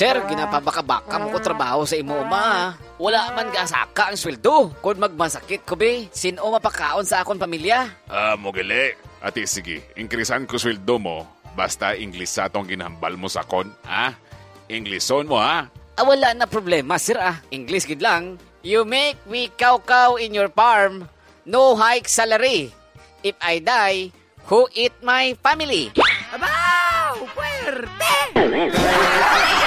Sir, ginapabaka-baka mo ko trabaho sa imo, ma. Wala man gasaka ang sweldo. Kung magmasakit ko, be, sino mapakaon sa akong pamilya? Mogili. Ati, sige, inkrisan ko sweldo mo. Basta English sa atong ginhambal mo sa kon, ha? Englishon mo, ha? Wala na problema, sir, English gid lang. You make me cow in your farm. No hike salary. If I die, who eat my family? Abaw! Puwerte!